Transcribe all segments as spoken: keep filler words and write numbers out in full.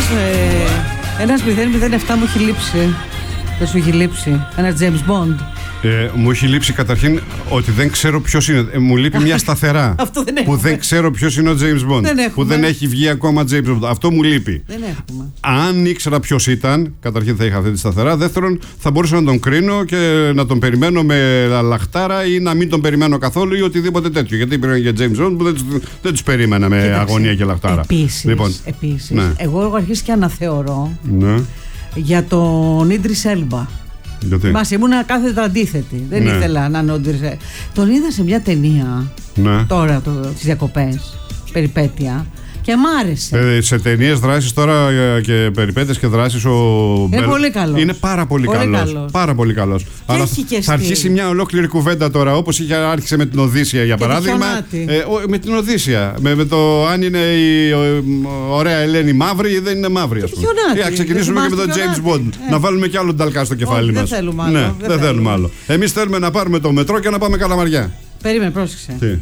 ένας, ε, ένας μηδέν μηδέν επτά μου έχει λείψει. Δεν σου έχει λείψει ένα James Bond? Ε, μου έχει λείψει καταρχήν ότι δεν ξέρω ποιος είναι. Ε, μου λείπει μια σταθερά. Αυτό δεν που δεν ξέρω ποιος είναι ο James Bond. Δεν που δεν έχει βγει ακόμα James Bond. Αυτό μου λείπει. Δεν έχουμε. Αν ήξερα ποιος ήταν, καταρχήν θα είχα αυτή τη σταθερά. Δεύτερον, θα μπορούσα να τον κρίνω και να τον περιμένω με λαχτάρα ή να μην τον περιμένω καθόλου ή οτιδήποτε τέτοιο. Γιατί υπήρχαν για James Bond που δεν, δεν τους περίμενα με Κοίταξε, αγωνία και λαχτάρα. Επίσης, λοιπόν, επίσης ναι. εγώ έχω αρχίσει και αναθεωρώ ναι. για τον Ίντρις Έλμπα. Μας ήμουνα κάθετα αντίθετη. Δεν ναι. ήθελα να είναι ο Ίντρις Έλμπα. Τον είδα σε μια ταινία ναι. τώρα, το, τις διακοπές, περιπέτεια. Και μ' άρεσε. Ε, σε ταινίες δράσεις τώρα και περιπέτειες και δράσεις ο είναι Μπελ... πολύ καλός. Είναι πάρα πολύ, πολύ καλός. καλός. Πάρα πολύ καλός. Αλλά θα αρχίσει μια ολόκληρη κουβέντα τώρα, όπως είχε άρχισε με την Οδύσσια για και παράδειγμα. Ε, ο, με την Οδύσσια. Με, με το αν είναι η ο, ο, ωραία Ελένη μαύρη ή δεν είναι μαύρη, ας πούμε. Ή να ξεκινήσουμε και με τον James Bond. Ε. Να βάλουμε κι άλλο νταλκά στο κεφάλι μας. Δεν θέλουμε άλλο. Ναι, δεν θέλουμε άλλο. Εμείς θέλουμε να πάρουμε το μετρό και να πάμε Καλαμαριά. Περίμενε, πρόσεξε.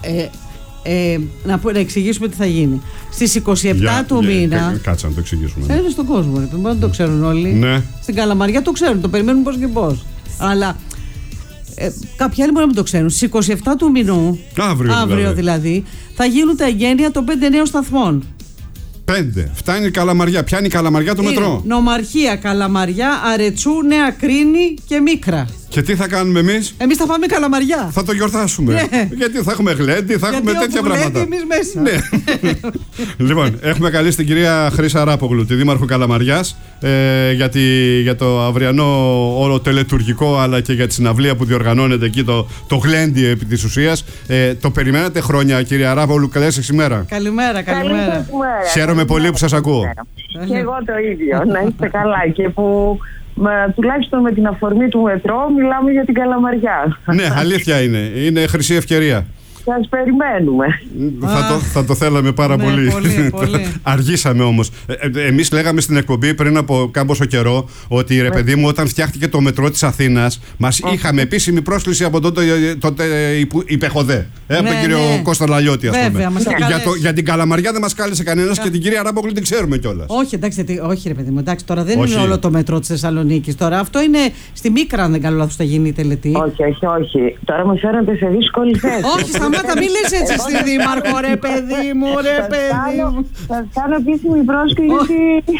Ε, να, να εξηγήσουμε τι θα γίνει. Στις είκοσι επτά για, του για, μήνα. Κάτσε να το εξηγήσουμε. Ναι. Είναι στον κόσμο, ρε, μπορεί να το ξέρουν όλοι. Ναι. Στην Καλαμαριά το ξέρουν, το περιμένουν πώς και πώς. Αλλά ε, κάποιοι άλλοι μπορεί να μην το ξέρουν. Στις είκοσι επτά του μηνού, αύριο, αύριο δηλαδή. δηλαδή, θα γίνουν τα εγγένεια των πέντε νέων σταθμών. Πέντε. Φτάνει η Καλαμαριά. Πιάνει η Καλαμαριά το είναι μετρό. Νομαρχία, Καλαμαριά, Αρετσού, Νέα Κρίνη και Μίκρα. Και τι θα κάνουμε εμείς? Εμείς θα πάμε Καλαμαριά. Θα το γιορτάσουμε. Ναι. Γιατί θα έχουμε γλέντι, θα Γιατί έχουμε τέτοια πράγματα. Γιατί εμείς μέσα. Ναι. Λοιπόν, έχουμε καλέσει την κυρία Χρύσα Ράπογλου, τη Δήμαρχο Καλαμαριάς, ε, για, τη, για το αυριανό όλο τελετουργικό αλλά και για τη συναυλία που διοργανώνεται εκεί, το, το γλέντι επί της ουσίας. Ε, το περιμένατε χρόνια, κυρία Ράπογλου? Καλές σας ημέρα. Καλημέρα, καλημέρα. Χαίρομαι πολύ που σας ακούω. Και εγώ το ίδιο, να είστε καλά και που με, τουλάχιστον με την αφορμή του μετρό μιλάμε για την Καλαμαριά. Ναι, αλήθεια είναι, είναι χρυσή ευκαιρία. Σας περιμένουμε. Θα το, θα το θέλαμε πάρα ναι, πολύ. πολύ, πολύ. Αργήσαμε όμως. Ε, εμείς λέγαμε στην εκπομπή πριν από κάμποσο καιρό ότι ρε παιδί μου, όταν φτιάχτηκε το μετρό της Αθήνας, μας okay. είχαμε επίσημη πρόσκληση από τότε, τότε υπεχοδέ. Ε, από ναι, τον κύριο ναι. Κώστα Λαλιώτη, ας πούμε. Βέβαια, για, το, για την Καλαμαριά δεν μας κάλεσε κανένας yeah. και την κυρία Ράπογλου την ξέρουμε κιόλας. Όχι, εντάξει, όχι ρε παιδί μου, εντάξει, τώρα δεν όχι. είναι όλο το μετρό της Θεσσαλονίκης. Τώρα αυτό είναι στη Μίκρα, αν δεν κάνω λάθος, θα γίνει η τελετή. Όχι, όχι, όχι. Τώρα με φέρνετε σε δύσκολη θέση. Όχι, σταμάτα, μην λες έτσι στη Δήμαρχο, ρε παιδί μου, ρε παιδί μου. Θα κάνω επίσημη πρόσκληση.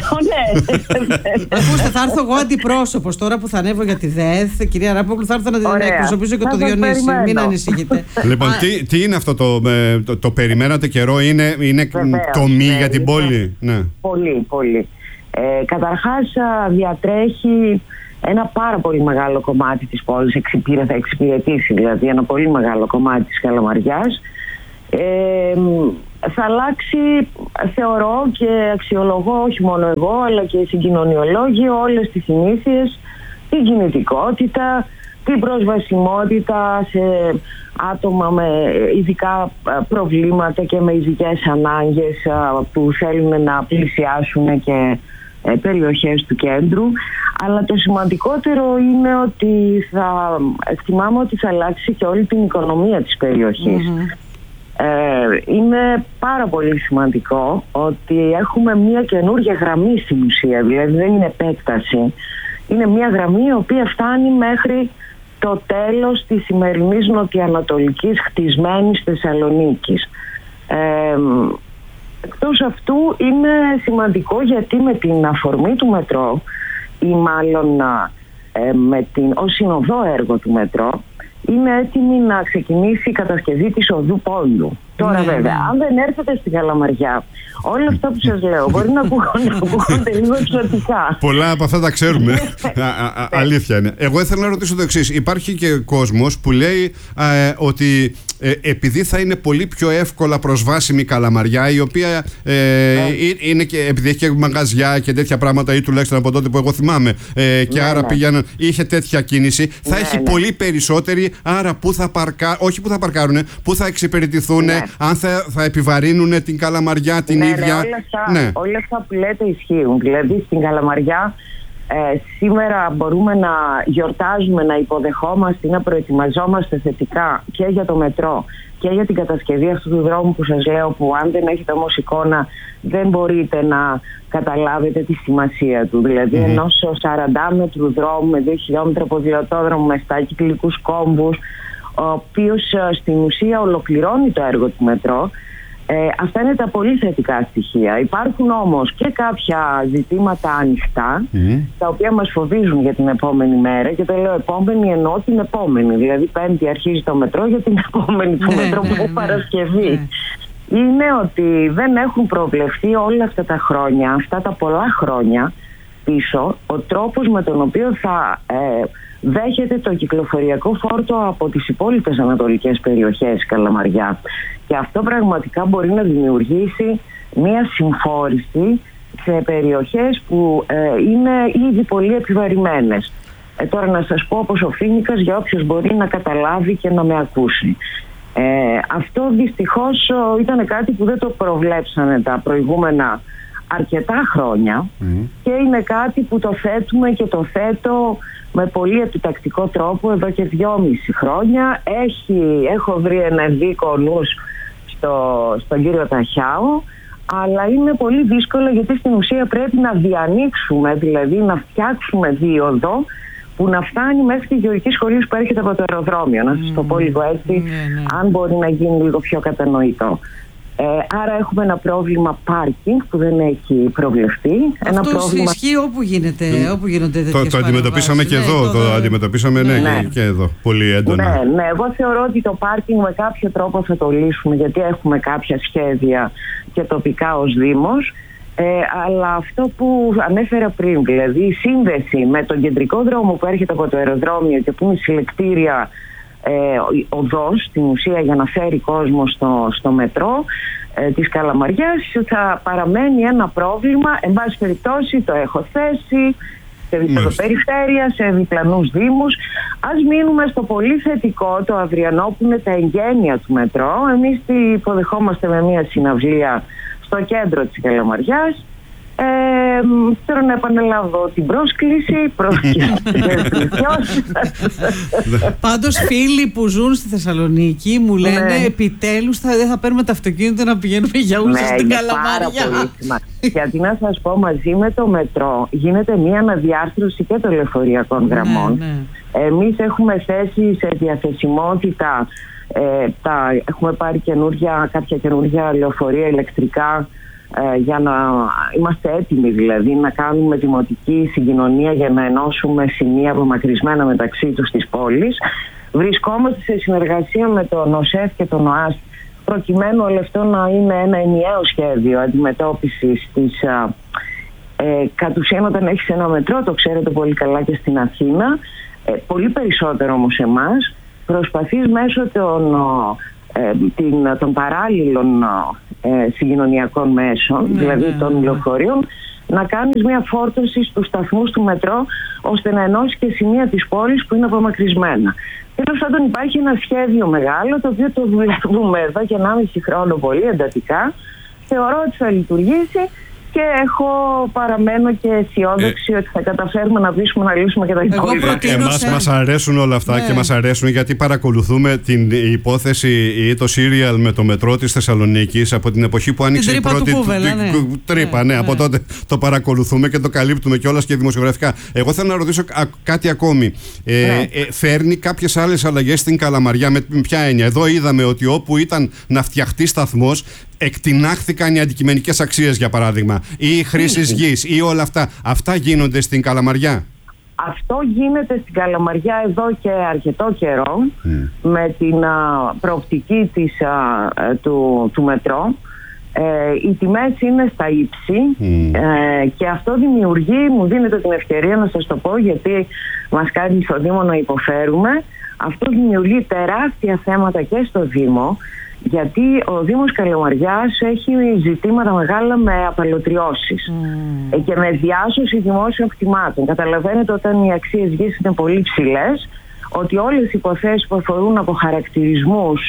Ακούστε, θα έρθω εγώ αντιπρόσωπος τώρα που θα ανέβω για τη ΔΕΘ. Κυρία Ράπογλου, θα έρθω να την εκπροσωπήσω και το Διονύση. Μην ανησυχείτε. Λοιπόν, τι είναι αυτό το περιμένατε καιρό, είναι τομή για την πόλη? Πολύ, πολύ. Καταρχάς διατρέχει ένα πάρα πολύ μεγάλο κομμάτι της πόλης, εξυπηρε, θα εξυπηρετήσει δηλαδή ένα πολύ μεγάλο κομμάτι της Καλαμαριάς. Ε, θα αλλάξει, θεωρώ και αξιολογώ, όχι μόνο εγώ αλλά και οι συγκοινωνιολόγοι, όλες τις συνήθειες, την κινητικότητα, την προσβασιμότητα σε άτομα με ειδικά προβλήματα και με ειδικές ανάγκες που θέλουν να πλησιάσουν και περιοχές του κέντρου. Αλλά το σημαντικότερο είναι ότι θα εκτιμάμε ότι θα αλλάξει και όλη την οικονομία της περιοχής. Mm-hmm. Ε, είναι πάρα πολύ σημαντικό ότι έχουμε μια καινούργια γραμμή στην ουσία, δηλαδή δεν είναι επέκταση. Είναι μια γραμμή η οποία φτάνει μέχρι το τέλος της σημερινής νοτιοανατολικής χτισμένης Θεσσαλονίκης. Ε, εκτός αυτού είναι σημαντικό γιατί με την αφορμή του μετρό ή μάλλον ε, με την, ως συνοδό έργο του μετρό είναι έτοιμη να ξεκινήσει η κατασκευή της οδού Πόντου. Τώρα ναι, βέβαια, ναι. αν δεν έρθετε στην Καλαμαριά, όλα αυτά που σας λέω μπορεί να ακούγονται λίγο εξωτικά. Πολλά από αυτά τα ξέρουμε. α, α, α, αλήθεια είναι. Εγώ ήθελα να ρωτήσω το εξής. Υπάρχει και κόσμος που λέει α, ε, ότι ε, επειδή θα είναι πολύ πιο εύκολα προσβάσιμη η Καλαμαριά, η οποία ε, ε. είναι και, επειδή έχει και μαγαζιά και τέτοια πράγματα, ή τουλάχιστον από τότε που εγώ θυμάμαι, ε, και ναι, άρα ναι. πήγαιναν, είχε τέτοια κίνηση, θα ναι, έχει ναι. πολύ περισσότερη. Άρα, που θα παρκάρουν, όχι που θα παρκάρουν, που θα εξυπηρετηθούν, ναι. αν θα, θα επιβαρύνουν την Καλαμαριά την ναι, ίδια. Ναι, όλα, αυτά, ναι. όλα αυτά που λέτε ισχύουν. Δηλαδή, στην Καλαμαριά ε, σήμερα μπορούμε να γιορτάζουμε, να υποδεχόμαστε ή να προετοιμαζόμαστε θετικά και για το μετρό και για την κατασκευή αυτού του δρόμου που σας λέω, που αν δεν έχετε όμως εικόνα δεν μπορείτε να καταλάβετε τη σημασία του. Δηλαδή mm-hmm. ενός σαράντα μέτρου δρόμου με δύο χιλιόμετρα ποδηλατόδρομο με επτά κυκλικούς κόμβους, ο οποίος στην ουσία ολοκληρώνει το έργο του μετρό. Ε, αυτά είναι τα πολύ θετικά στοιχεία. Υπάρχουν όμως και κάποια ζητήματα ανοιχτά, mm. τα οποία μας φοβίζουν για την επόμενη μέρα. Και το λέω επόμενη εννοώ την επόμενη. Δηλαδή Πέμπτη αρχίζει το μετρό, για την επόμενη του μετρό που είναι Παρασκευή. Είναι ότι δεν έχουν προβλεφθεί όλα αυτά τα χρόνια, αυτά τα πολλά χρόνια πίσω, ο τρόπος με τον οποίο θα ε, δέχεται το κυκλοφοριακό φόρτο από τις υπόλοιπες ανατολικές περιοχές Καλαμαριά. Και αυτό πραγματικά μπορεί να δημιουργήσει μία συμφόρηση σε περιοχές που ε, είναι ήδη πολύ επιβαρημένες. Ε, τώρα να σας πω όπως ο Φοίνικας, για όποιος μπορεί να καταλάβει και να με ακούσει. Ε, αυτό δυστυχώς ήταν κάτι που δεν το προβλέψανε τα προηγούμενα αρκετά χρόνια mm. και είναι κάτι που το θέτουμε και το θέτω με πολύ επιτακτικό τρόπο εδώ και δυόμιση χρόνια. Έχει, έχω βρει ένα δίκο νους στο, στον κύριο Ταχιάο, αλλά είναι πολύ δύσκολο γιατί στην ουσία πρέπει να διανοίξουμε, δηλαδή να φτιάξουμε δίωδο που να φτάνει μέχρι τη γεωργική σχολή που έρχεται από το αεροδρόμιο. Να σας το πω λίγο έτσι, mm, ναι. αν μπορεί να γίνει λίγο πιο κατανοητό. Ε, άρα έχουμε ένα πρόβλημα πάρκινγκ που δεν έχει προβλεφθεί. Αυτό ένα πρόβλημα... ισχύει όπου, γίνεται, mm. όπου γίνονται τέτοιες Το, το αντιμετωπίσαμε και ναι, εδώ, το, το, το αντιμετωπίσαμε ναι, ναι. Και, και εδώ, πολύ έντονα. Ναι, ναι, εγώ θεωρώ ότι το πάρκινγκ με κάποιο τρόπο θα το λύσουμε, γιατί έχουμε κάποια σχέδια και τοπικά ως Δήμος. Ε, αλλά αυτό που ανέφερα πριν, δηλαδή η σύνδεση με τον κεντρικό δρόμο που έρχεται από το αεροδρόμιο και που είναι συλλεκτήρια ε, οδός στην ουσία για να φέρει κόσμο στο, στο μετρό ε, της Καλαμαριάς, θα παραμένει ένα πρόβλημα. Εν πάση περιπτώσει το έχω θέσει σε διπλανοπεριφέρεια, σε διπλανούς δήμους. Ας μείνουμε στο πολύ θετικό, το αυριανό, που είναι τα εγγένεια του μετρό. Εμείς τη υποδεχόμαστε με μια συναυλία στο κέντρο της Καλαμαριάς. Ε, θέλω να επαναλάβω την πρόσκληση. πρόσκληση Πάντως φίλοι που ζουν στη Θεσσαλονίκη μου λένε ναι. επιτέλους θα, δεν θα παίρνουμε το αυτοκίνητο να πηγαίνουμε για ούλες ναι, στην Καλαμαριά. Γιατί να σας πω, μαζί με το μετρό γίνεται μια αναδιάρθρωση και των λεωφορειακών γραμμών. Ναι, ναι. Εμείς έχουμε θέσει σε διαθεσιμότητα, ε, τα, έχουμε πάρει καινούργια, κάποια καινούργια λεωφορεία ηλεκτρικά, Ε, για να είμαστε έτοιμοι, δηλαδή να κάνουμε δημοτική συγκοινωνία για να ενώσουμε σημεία απομακρυσμένα μεταξύ τους της πόλης. Βρισκόμαστε σε συνεργασία με τον ΟΣΕΦ και τον ΟΑΣ προκειμένου όλο αυτό να είναι ένα ενιαίο σχέδιο αντιμετώπισης της ε, κατ' ουσίαν όταν έχεις ένα μετρό, το ξέρετε πολύ καλά και στην Αθήνα, ε, πολύ περισσότερο όμως εμάς, προσπαθείς μέσω των Ε, την, των παράλληλων ε, συγκοινωνιακών μέσων, ναι, δηλαδή ναι, των λεωφορείων, ναι. να κάνεις μια φόρτωση στους σταθμούς του μετρό ώστε να ενώσει και σημεία της πόλης που είναι απομακρυσμένα. Τέλος πάντων υπάρχει ένα σχέδιο μεγάλο το οποίο το δουλεύουμε εδώ και ενάμιση χρόνο πολύ εντατικά. Θεωρώ ότι θα λειτουργήσει και έχω παραμένω και αισιόδοξη ε, ότι θα καταφέρουμε να πείσουμε να λύσουμε και τα υπόλοιπα. Εμάς μας αρέσουν όλα αυτά ναι. και μας αρέσουν γιατί παρακολουθούμε την υπόθεση ή το σύριαλ με το μετρό της Θεσσαλονίκης από την εποχή που άνοιξε η πρώτη Κούβελα, ναι. τρύπα. Ναι, ναι, από τότε το παρακολουθούμε και το καλύπτουμε κιόλας και δημοσιογραφικά. Εγώ θέλω να ρωτήσω κάτι ακόμη. Ε, ναι. ε, φέρνει κάποιες άλλες αλλαγές στην Καλαμαριά, με ποια έννοια? Εδώ είδαμε ότι όπου ήταν να φτιαχτεί σταθμός, εκτινάχθηκαν οι αντικειμενικές αξίες, για παράδειγμα, ή οι χρήσεις γης ή όλα αυτά. Αυτά γίνονται στην Καλαμαριά? Αυτό γίνεται στην Καλαμαριά εδώ και αρκετό καιρό mm. με την α, προοπτική της, α, του, του μετρό. Ε, οι τιμές είναι στα ύψη mm. ε, και αυτό δημιουργεί, μου δίνετε την ευκαιρία να σας το πω γιατί μας κάνει στο Δήμο να υποφέρουμε, αυτό δημιουργεί τεράστια θέματα και στο Δήμο, γιατί ο Δήμος Καλαμαριάς έχει ζητήματα μεγάλα με απαλωτριώσεις mm. και με διάσωση δημόσιων κτημάτων. Καταλαβαίνετε όταν οι αξίες γης είναι πολύ ψηλές ότι όλες οι υποθέσεις που αφορούν από χαρακτηρισμούς,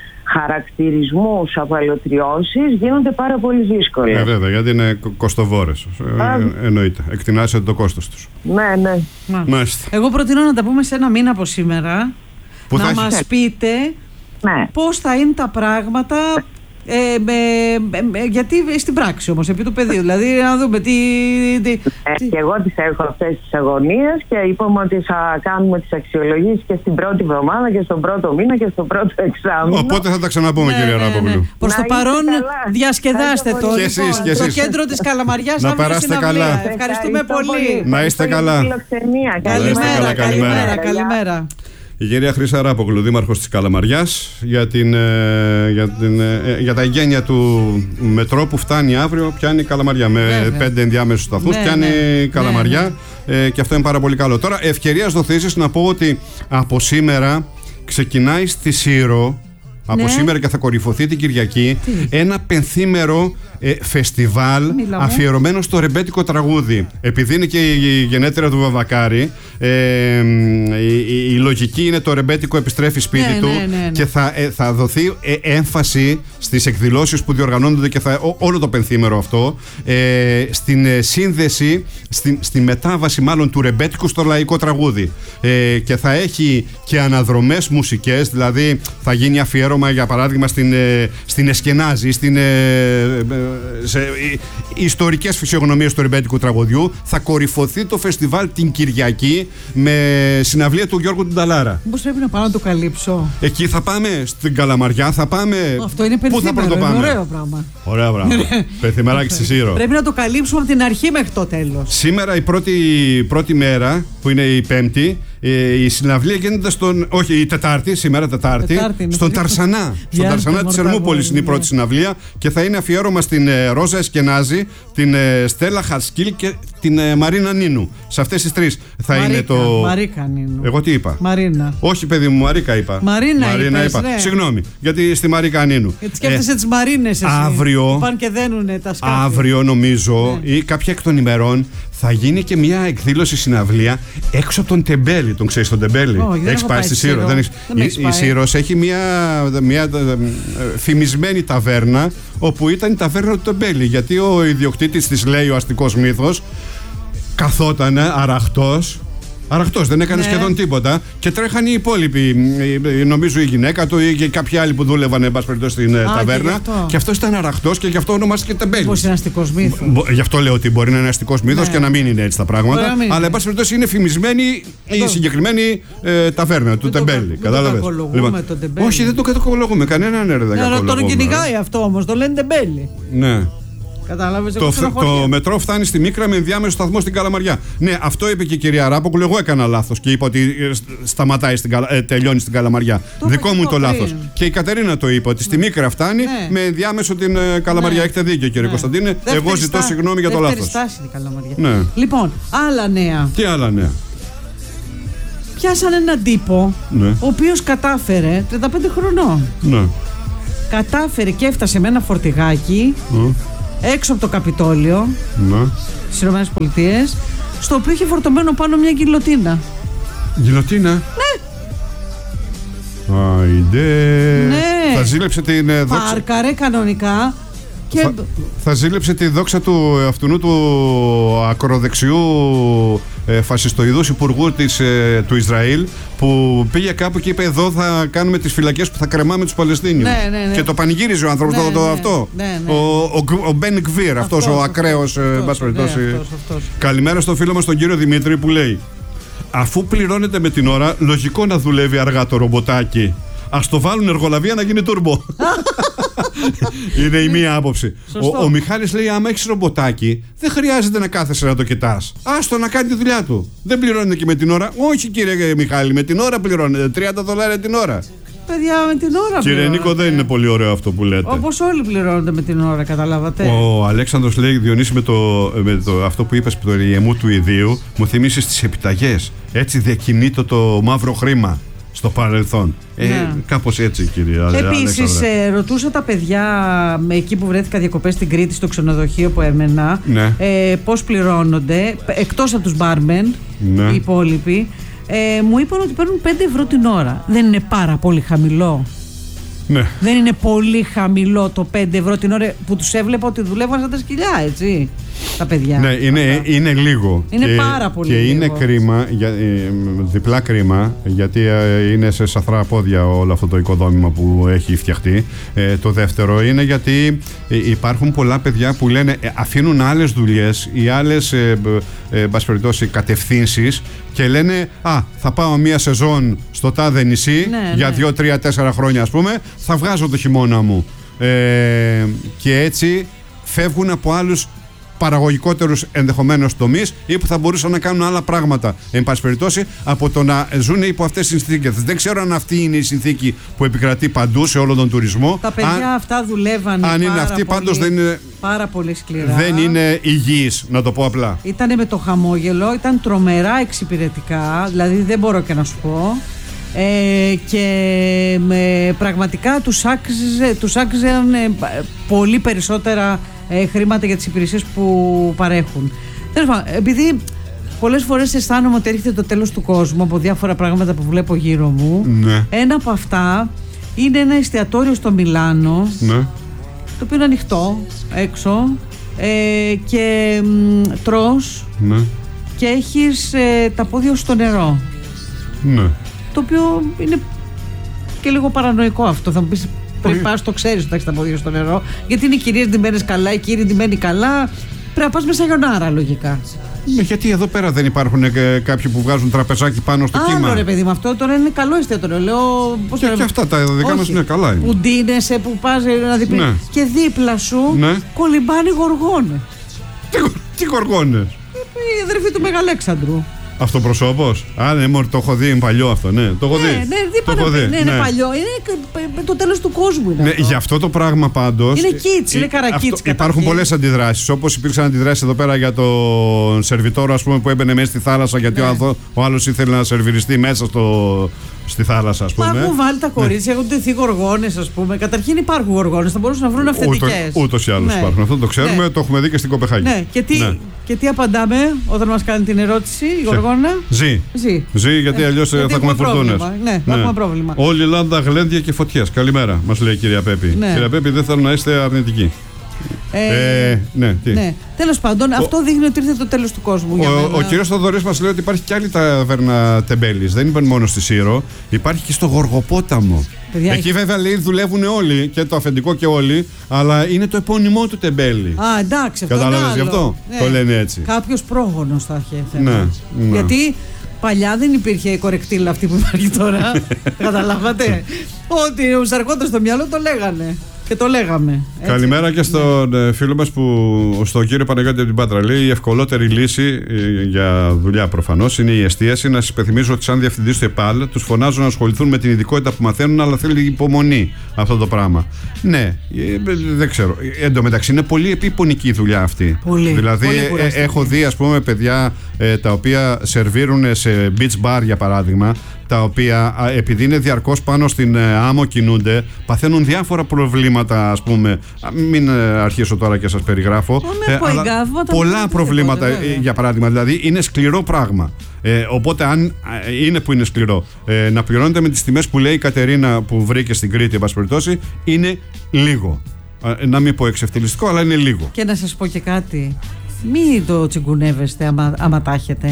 χαρακτηρισμούς απαλωτριώσεις γίνονται πάρα πολύ δύσκολες. Ε, βέβαια, γιατί είναι κοστοβόρες. Ε, εννοείται. Εκτινάσετε το κόστος τους. Ναι, ναι. Μάλιστα. Εγώ προτείνω να τα πούμε σε ένα μήνα από σήμερα. Που να μας πείτε Ναι. Πώς θα είναι τα πράγματα. Ε, με, με, γιατί στην πράξη όμως, επί του πεδίου, δηλαδή να δούμε τι... τι, ε, τι... Και εγώ τις έχω αυτές τις αγωνίες και είπαμε ότι θα κάνουμε τις αξιολογήσεις και στην πρώτη εβδομάδα και στον πρώτο μήνα και στον πρώτο εξάμηνο. Οπότε θα τα ξαναπούμε, ναι, κυρία Ράπογλου. Ναι, ναι. Προς το παρόν διασκεδάστε το, και εσείς, και εσείς. Το κέντρο της Καλαμαριάς. Να περάσετε καλά. Ευχαριστούμε πολύ. Να είστε καλά. Καλημέρα, καλημέρα, καλημέρα. Η κυρία Χρύσα Ράπογλου, δήμαρχος της Καλαμαριάς, για, την, για, την, για τα εγγένεια του μετρό που φτάνει αύριο, πιάνει η Καλαμαριά. Με ναι, πέντε ενδιάμεσους σταθμούς, ναι, πιάνει η ναι, Καλαμαριά, ναι, ναι. Ε, και αυτό είναι πάρα πολύ καλό. Τώρα, ευκαιρίας δοθήσεις να πω ότι από σήμερα ξεκινάει στη Σύρο, από ναι. σήμερα και θα κορυφωθεί την Κυριακή, τι? ένα πενθήμερο ε, φεστιβάλ Μιλάμε. αφιερωμένο στο ρεμπέτικο τραγούδι. Επειδή είναι και η γενέτειρα του Βαβακάρη, ε, η, η, η λογική είναι το ρεμπέτικο επιστρέφει σπίτι ναι, του, ναι, ναι, ναι. και θα, ε, θα δοθεί ε, έμφαση στις εκδηλώσεις που διοργανώνονται και θα, ό, όλο το πενθήμερο αυτό, ε, στην ε, σύνδεση, στην, στη μετάβαση μάλλον του ρεμπέτικου στο λαϊκό τραγούδι. Ε, και θα έχει και αναδρομές μουσικές, δηλαδή θα γίνει αφιέρωμα για παράδειγμα στην, ε, στην Εσκενάζη, στην, ε, σε ε, ιστορικές φυσιογνωμίες του ρεμπέτικου τραγουδιού. Θα κορυφωθεί το φεστιβάλ την Κυριακή με συναυλία του Γιώργου Τουνταλάρα. Πώς πρέπει να πάω να το καλύψω? Εκεί θα πάμε, στην Καλαμαριά θα πάμε. Αυτό είναι πενθήμερο, είναι ωραίο πράγμα. Ωραίο πράγμα. Πενθυμεράκι στη Σύρο. Πρέπει να το καλύψουμε από την αρχή μέχρι το τέλος. Σήμερα η πρώτη, πρώτη μέρα που είναι η Πέμπτη, η συναυλία γίνεται στον. Όχι, η Τετάρτη, σήμερα Τετάρτη, Τετάρτη στον Ταρσανά. Στον Ταρσανά της Ερμούπολης είναι η πρώτη συναυλία και θα είναι αφιέρωμα στην ε, Ρόζα Εσκενάζη, την ε, Στέλλα Χαρσκίλ και την ε, Μαρίνα Νίνου. Σε αυτές τις τρεις θα Μαρίκα, είναι το. Μαρίκα Νίνου. Εγώ τι είπα? Μαρίνα. Όχι, παιδί μου, Μαρίκα είπα. Μαρίνα, Μαρίνα είπα. Ναι. Συγγνώμη, γιατί στη Μαρίκα Νίνου. Γιατί σκέφτεσαι ε, τις Μαρίνες εσύ. Αύριο. Πάνε και δένουνε τα σκάφη. Αύριο, νομίζω, ναι. ή κάποια εκ των ημερών, θα γίνει και μια εκδήλωση συναυλία έξω από τον Τεμπέλη. Τον ξέρεις τον Τεμπέλη? Oh, έχεις πάει στη Σύρο? Δεν έχεις... Η, η Σύρος έχει μια, μια φημισμένη ταβέρνα, όπου ήταν η ταβέρνα του Τεμπέλη. Γιατί ο ιδιοκτήτης της, λέει ο αστικός μύθος, καθότανε αραχτός. Αραχτός, δεν έκανε ναι. σχεδόν τίποτα και τρέχαν οι υπόλοιποι. Νομίζω η γυναίκα του ή και κάποιοι άλλοι που δούλευαν εν πάση περιπτώσει στην Α, ταβέρνα. Και, αυτό. και αυτός ήταν αραχτός και γι' αυτό ονομάστηκε Τεμπέλης. Πώς είναι αστικός μύθος. Γι' αυτό λέω ότι μπορεί να είναι αστικός μύθος ναι. και να μην είναι έτσι τα πράγματα. Αλλά εν πάση περιπτώσει είναι φημισμένη Εδώ. η συγκεκριμένη ε, ταβέρνα του Τεμπέλη. Κατάλαβες? Λοιπόν, τον Τεμπέλη. Όχι, δεν το κακολογούμε. Κανέναν δεν κακολογούμε. Τον κυνηγάει αυτό όμως, το λένε Τεμπέλη. Ναι. Κατάλαβες, το, το μετρό φτάνει στη Μίκρα με ενδιάμεσο σταθμό στην Καλαμαριά. Ναι, αυτό είπε και η κυρία Ράπογλου. Εγώ έκανα λάθος και είπα ότι σταματάει στην, ε, τελειώνει στην Καλαμαριά. Το Δικό μου το λάθος. Και η Κατερίνα το είπε ότι στη Μίκρα φτάνει ναι. με ενδιάμεσο την ε, Καλαμαριά. Ναι. Έχετε δίκιο, κύριε ναι. Κωνσταντίνε. Δεύτερη Εγώ ζητώ στά... συγγνώμη για το λάθος. Στάση η Καλαμαριά. Ναι. Λοιπόν, άλλα νέα. Τι άλλα νέα? Πιάσαν έναν τύπο ναι. ο οποίος κατάφερε τριάντα πέντε χρονών. Ναι. Κατάφερε και έφτασε με ένα φορτηγάκι. Ναι. έξω από το Καπιτόλιο ναι. στις Ηνωμένες Πολιτείες, στο οποίο είχε φορτωμένο πάνω μια γκιλοτίνα. Γκιλοτίνα? Ναι. Αϊντε. Ναι. Θα ζήλεψε την δόξα. Πάρκαρε κανονικά. Και... Θα, θα ζήλεψε τη δόξα του αυτού του ακροδεξιού ε, φασιστοειδούς υπουργού της, ε, του Ισραήλ, που πήγε κάπου και είπε εδώ θα κάνουμε τις φυλακές που θα κρεμάμε τους Παλαιστίνιους. Ναι, ναι, ναι. Και το πανηγύριζε ο άνθρωπος ναι, το, το, ναι, αυτό. Ναι, ναι. Ο, ο, ο Μπεν Γκβίρ, αυτός, αυτός ο ακραίος. Αυτός, ε, ναι, αυτός, αυτός. Καλημέρα στον φίλο μας τον κύριο Δημήτρη που λέει: αφού πληρώνεται με την ώρα, λογικό να δουλεύει αργά το ρομποτάκι. Ας το βάλουν εργολαβία να γίνει τούρμπο. Είναι η μία άποψη. Ο, ο Μιχάλης λέει: άμα έχεις ρομποτάκι, δεν χρειάζεται να κάθεσαι να το κοιτάς. Άστο να κάνει τη δουλειά του. Δεν πληρώνεται και με την ώρα. Όχι, κύριε Μιχάλη, με την ώρα πληρώνεται. τριάντα δολάρια την ώρα. Παιδιά, με την ώρα Κύριε πληρώνεται. Νίκο, δεν είναι πολύ ωραίο αυτό που λέτε. Όπως όλοι πληρώνονται με την ώρα, καταλάβατε. Ο Αλέξανδρος λέει: Διονύση, με, το, με το, αυτό που είπες, το ιεμού του ιδίου, μου θυμίσεις τις επιταγές. Έτσι διακινείται το μαύρο χρήμα στο παρελθόν. Ναι. Ε, κάπως έτσι, κύριε Αλέξανδρε. Επίσης, ε, ρωτούσα τα παιδιά με εκεί που βρέθηκα διακοπές στην Κρήτη, στο ξενοδοχείο που έμενα, ναι. ε, πώς πληρώνονται, εκτός από τους μπάρμεν, ναι. οι υπόλοιποι. Ε, μου είπαν ότι παίρνουν πέντε ευρώ την ώρα. Δεν είναι πάρα πολύ χαμηλό? Ναι. Δεν είναι πολύ χαμηλό το πέντε ευρώ την ώρα που τους έβλεπα ότι δουλεύαν σαν τα σκυλιά, έτσι? τα παιδιά. Ναι, είναι, είναι λίγο. Είναι και, πάρα πολύ και λίγο. Και είναι κρίμα, για, διπλά κρίμα, γιατί είναι σε σαθρά πόδια όλο αυτό το οικοδόμημα που έχει φτιαχτεί. Ε, το δεύτερο είναι γιατί υπάρχουν πολλά παιδιά που λένε, αφήνουν άλλες δουλειές ή άλλες ε, ε, κατευθύνσεις και λένε, α, θα πάω μία σεζόν στο τάδε νησί, ναι, για ναι. δύο, τρία, τέσσερα χρόνια ας πούμε, θα βγάζω το χειμώνα μου. Ε, και έτσι φεύγουν από άλλους παραγωγικότερους ενδεχομένως τομείς ή που θα μπορούσαν να κάνουν άλλα πράγματα, εν πάση περιπτώσει, από το να ζουν υπό αυτές τις συνθήκες. Δεν ξέρω αν αυτή είναι η συνθήκη που επικρατεί παντού σε όλο τον τουρισμό. Τα παιδιά αν, αυτά δουλεύαν αν είναι πάρα αυτή, πολύ, πάντως δεν είναι, πάρα πολύ σκληρά. Δεν είναι υγιής, να το πω απλά. Ήτανε με το χαμόγελο, ήταν τρομερά εξυπηρετικά, δηλαδή δεν μπορώ και να σου πω. Ε, και με, πραγματικά τους άξιζε, τους άξιζαν ε, πολύ περισσότερα ε, χρήματα για τις υπηρεσίες που παρέχουν. Τέλος πάντων, επειδή πολλές φορές αισθάνομαι ότι έρχεται το τέλος του κόσμου από διάφορα πράγματα που βλέπω γύρω μου, ναι. Ένα από αυτά είναι ένα εστιατόριο στο Μιλάνο, ναι. Το οποίο είναι ανοιχτό έξω ε, και μ, τρως, ναι. Και έχεις ε, τα πόδια στο νερό, ναι. Το οποίο είναι και λίγο παρανοϊκό αυτό. Θα μου πεις, πριν πας το ξέρεις ότι έχεις τα πόδια στο νερό, γιατί είναι οι κυρίες ντυμένες καλά, οι κύριοι ντυμένοι καλά. Πρέπει να πας με σαγιονάρα λογικά. Ναι, γιατί εδώ πέρα δεν υπάρχουν ε, κάποιοι που βγάζουν τραπεζάκι πάνω στο κύμα. Άλλο ρε παιδί, με αυτό τώρα είναι καλό εστιατόριο. Λέω. Πώς και, και αυτά τα δικά μας είναι καλά. Είναι. Που ντύνεσαι, που πας να διπλή. Ναι. Και δίπλα σου, ναι. Κολυμπάνε γοργόνες. Τι, τι γοργόνες? Η αδερφή του Μεγαλέξανδρου. Αυτοπροσώπος. Α, ναι, μωρ, το έχω δει, είναι παλιό αυτό, ναι. Το έχω ναι, δει. Ναι, το έχω δει. Ναι, ναι, είναι παλιό. Είναι το τέλος του κόσμου. Είναι ναι, αυτό. Γι' αυτό το πράγμα πάντως. Είναι κίτς, είναι καρακίτς. Υπάρχουν πολλές αντιδράσεις. Όπως υπήρξαν αντιδράσεις εδώ πέρα για τον σερβιτόρο, ας πούμε, που έμπαινε μέσα στη θάλασσα, γιατί ναι. ο, ο άλλος ήθελε να σερβιριστεί μέσα στο. Στη θάλασσα, ας πούμε. Μα έχουν βάλει τα κορίτσια, ναι. Έχουν τεθεί γοργόνες, ας πούμε. Καταρχήν υπάρχουν γοργόνες, θα μπορούσαν να βρουν αυθεντικές. Ούτως ή άλλως ναι. υπάρχουν. Αυτό το ξέρουμε, ναι. Το έχουμε δει και στην Κοπεχάγη. Ναι. Και, τι, ναι. και τι απαντάμε όταν μας κάνει την ερώτηση η γοργόνα? Ζει. Ζει. Ζει, γιατί αλλιώς ε, θα έχουμε φουρτούνες. Ναι, θα έχουμε πρόβλημα. Όλη η Ελλάδα γλέντια και φωτιές. Καλημέρα, μας λέει η κυρία Πέπη. Ναι. Κυρία Πέπη, δεν θέλω να είστε αρνητικοί. Ε, ε, ναι, τι. Ναι. Τέλος πάντων, ο, αυτό δείχνει ότι ήρθε το τέλος του κόσμου. Ο, για ο, ο κύριος Θοδωρής μας λέει ότι υπάρχει κι άλλη ταβέρνα τεμπέλης. Δεν είναι μόνο στη Σύρο, υπάρχει και στο Γοργοπόταμο. Παιδιά, εκεί βέβαια λέει δουλεύουν όλοι, και το αφεντικό και όλοι, αλλά είναι το επώνυμό του τεμπέλη. Α, εντάξει, αυτό. Κατάλαβες γι' αυτό? Ναι. Το λένε έτσι. Κάποιος πρόγονος θα είχε. Ναι, ναι. Γιατί παλιά δεν υπήρχε η κορεκτήλα αυτή που υπάρχει τώρα. Καταλάβατε? Ότι ο σαρκόντας στο μυαλό το λέγανε. Και το λέγαμε. Έτσι. Καλημέρα και στον ναι. φίλο μας, που, στον κύριο Παναγιώτη από την Πάτρα. Λέει: η ευκολότερη λύση για δουλειά προφανώς είναι η εστίαση. Να σας υπενθυμίσω ότι, σαν διευθυντής του ΕΠΑΛ, τους φωνάζουν να ασχοληθούν με την ειδικότητα που μαθαίνουν, αλλά θέλει υπομονή αυτό το πράγμα. Ναι, δεν ξέρω. Εν τω μεταξύ, είναι πολύ επίπονική η δουλειά αυτή. Πολύ. Δηλαδή, πολύ ε, έχω δει, ας πούμε, παιδιά ε, τα οποία σερβίρουν σε beach bar, για παράδειγμα, τα οποία επειδή είναι διαρκώς πάνω στην ε, άμμο κινούνται, παθαίνουν διάφορα προβλήματα, ας πούμε. Μην ε, αρχίσω τώρα και σας περιγράφω. Ε, αλλά πολλά προβλήματα, ε, για παράδειγμα. Δηλαδή είναι σκληρό πράγμα. Ε, οπότε, αν ε, είναι που είναι σκληρό, ε, να πληρώνετε με τις τιμές που λέει η Κατερίνα που βρήκε στην Κρήτη, εν πάση περιπτώσει, είναι λίγο. Ε, να μην πω εξευτελιστικό, αλλά είναι λίγο. Και να σας πω και κάτι. Μην το τσιγκουνεύεστε άμα, άμα τα έχετε.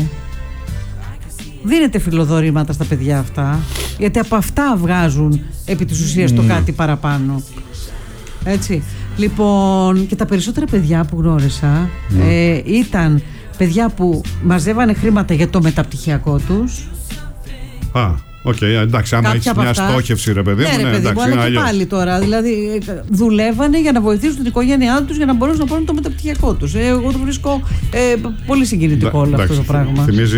Δίνετε φιλοδορήματα στα παιδιά αυτά, γιατί από αυτά βγάζουν επί της ουσίας mm. το κάτι παραπάνω. Έτσι. Λοιπόν, και τα περισσότερα παιδιά που γνώρισα mm. ε, ήταν παιδιά που μαζεύανε χρήματα για το μεταπτυχιακό τους. Α, οκ, okay, εντάξει, άμα έχεις μια αυτά, στόχευση, ρε παιδί μου, ναι, ρε ναι, παιδί εντάξει, μου, αλλά και πάλι τώρα, δηλαδή δουλεύανε για να βοηθήσουν την οικογένειά τους για να μπορέσουν να πάρουν το μεταπτυχιακό τους. Ε, εγώ το βρίσκω ε, πολύ συγκινητικό όλο αυτό το πράγμα. Θυμίζει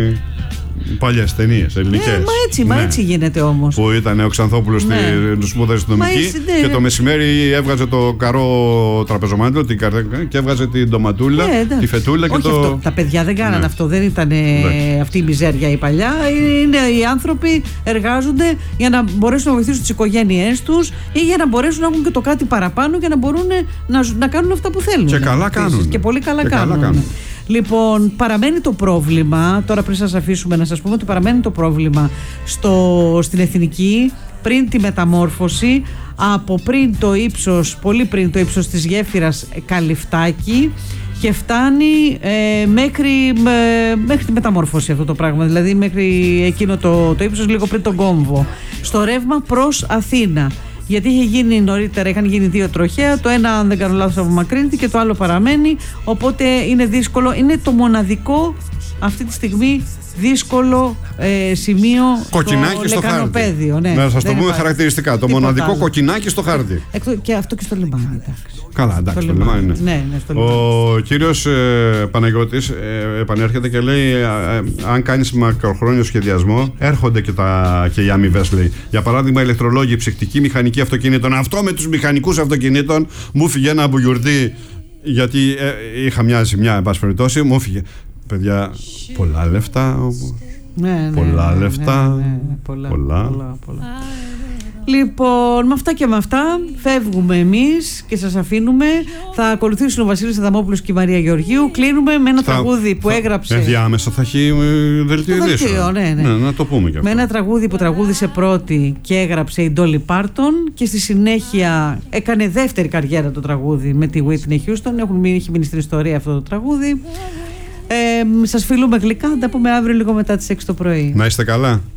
παλιές ταινίες ελληνικές. Ε, μα έτσι, ναι. μα έτσι γίνεται όμως. Που ήταν ο Ξανθόπουλος ναι. στη σπούδα αστυνομική ναι, και το μεσημέρι έβγαζε το καρό τραπεζομάντιλο και έβγαζε την ντοματούλα, ναι, τη φετούλα και όχι το. Αυτό. Τα παιδιά δεν κάνανε ναι. αυτό. Δεν ήταν ναι. αυτή η μιζέρια η παλιά. Είναι οι άνθρωποι εργάζονται για να μπορέσουν να βοηθήσουν τις οικογένειές τους ή για να μπορέσουν να έχουν και το κάτι παραπάνω και να μπορούν να, να κάνουν αυτά που θέλουν. Και καλά κάνουν. Και πολύ καλά και κάνουν. Καλά κάνουν. Λοιπόν, παραμένει το πρόβλημα, τώρα πριν σας αφήσουμε να σας πούμε ότι παραμένει το πρόβλημα στο, στην Εθνική πριν τη μεταμόρφωση, από πριν το ύψος, πολύ πριν το ύψος της γέφυρας Καλυφτάκη και φτάνει ε, μέχρι, ε, μέχρι τη μεταμόρφωση αυτό το πράγμα, δηλαδή μέχρι εκείνο το, το ύψος λίγο πριν τον κόμβο, στο ρεύμα προς Αθήνα. Γιατί είχε γίνει νωρίτερα, είχαν γίνει δύο τροχαία, το ένα αν δεν κάνω λάθος απομακρύνεται και το άλλο παραμένει, οπότε είναι δύσκολο, είναι το μοναδικό αυτή τη στιγμή δύσκολο ε, σημείο κοκκινάκι στο χάρτη. Ναι, να σας το πούμε χαρακτηριστικά. Το μοναδικό άλλο. Κοκκινάκι στο χάρτη. Εκτό, και αυτό και στο λιμάνι. Εντάξει. Καλά, εντάξει, στο, στο λιμάνι. λιμάνι ναι. Ναι, ναι, στο λιμάνι. Ο κύριος ε, Παναγιώτης ε, επανέρχεται και λέει: ε, ε, αν κάνεις μακροχρόνιο σχεδιασμό, έρχονται και, τα, και οι αμοιβές, λέει. Για παράδειγμα, ηλεκτρολόγοι, ψυχτικοί, μηχανικοί αυτοκινήτων. Αυτό με τους μηχανικούς αυτοκινήτων μου φύγε ένα μπουγιουρτί, γιατί ε, είχα μια ζημιά, εν πάση περιπτώσει, μου φύγε. Παιδιά, πολλά λεφτά. Ναι, ναι, πολλά ναι, λεφτά. Ναι, ναι, ναι, πολλά, πολλά. πολλά, πολλά. Λοιπόν, με αυτά και με αυτά φεύγουμε εμείς και σας αφήνουμε. Θα ακολουθήσουν ο Βασίλης Αδαμόπουλος και η Μαρία Γεωργίου. Κλείνουμε με ένα θα, τραγούδι που θα, έγραψε. Ενδιάμεσα θα έχει δελτίο ειδήσεων. Ναι, ναι. Ναι, να το πούμε και αυτό. Με ένα τραγούδι που τραγούδισε πρώτη και έγραψε η Ντόλι Πάρτον και στη συνέχεια έκανε δεύτερη καριέρα το τραγούδι με τη Whitney Houston. Έχουν, έχει μείνει στην ιστορία αυτό το τραγούδι. Ε, σας φιλούμε γλυκά, θα τα πούμε αύριο λίγο μετά τις έξι το πρωί. Να είστε καλά.